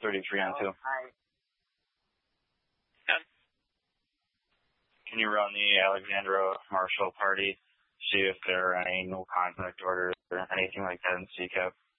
33 on 2. Yeah. Can you run the Alexandra Marshall party, see if there are any no contact orders or anything like that in CCAP?